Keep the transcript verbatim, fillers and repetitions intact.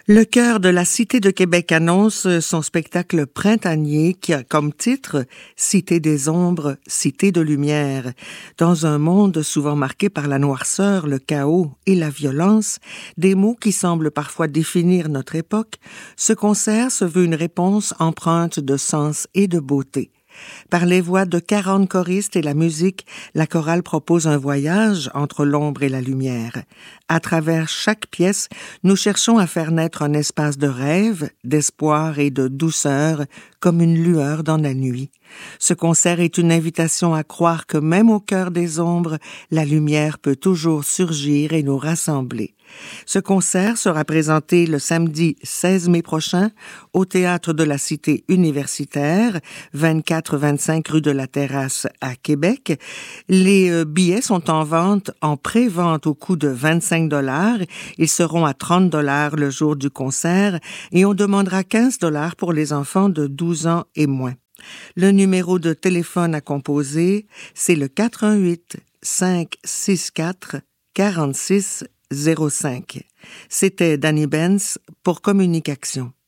Le chœur de la Cité de Québec annonce son spectacle printanier qui a comme titre « Cité des ombres, cité de lumière ». Dans un monde souvent marqué par la noirceur, le chaos et la violence, des mots qui semblent parfois définir notre époque, ce concert se veut une réponse empreinte de sens et de beauté. Par les voix de quarante choristes et la musique, la chorale propose un voyage entre l'ombre et la lumière. À travers chaque pièce, nous cherchons à faire naître un espace de rêve, d'espoir et de douceur, comme une lueur dans la nuit. Ce concert est une invitation à croire que même au cœur des ombres, la lumière peut toujours surgir et nous rassembler. Ce concert sera présenté le samedi seize mai prochain au Théâtre de la Cité universitaire, vingt-quatre vingt-cinq rue de la Terrasse à Québec. Les billets sont en vente en pré-vente au coût de vingt-cinq dollars. Ils seront à trente dollars le jour du concert et on demandera quinze dollars pour les enfants de douze ans et moins. Le numéro de téléphone à composer, c'est le quatre un huit, cinq six quatre, quatre six zéro cinq. C'était Danny Benz pour Communication.